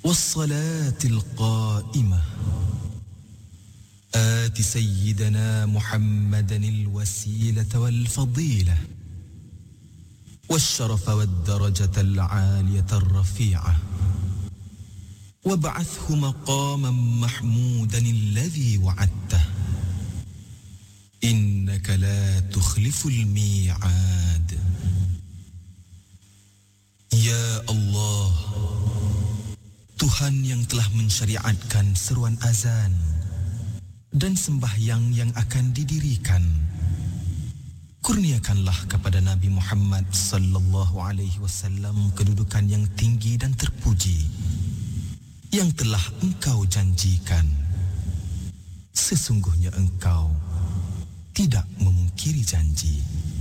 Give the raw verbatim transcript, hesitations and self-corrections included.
والصلاة القائمة آت سيدنا محمدا الوسيلة والفضيلة والشرف والدرجة العالية الرفيعة وابعثه مقاما محمودا الذي وعدته إنك لا تخلف الميعاد. Ya Allah, Tuhan yang telah mensyariatkan seruan azan dan sembahyang yang akan didirikan, kurniakanlah kepada Nabi Muhammad sallallahu alaihi wasallam kedudukan yang tinggi dan terpuji yang telah engkau janjikan. Sesungguhnya engkau tidak memungkiri janji.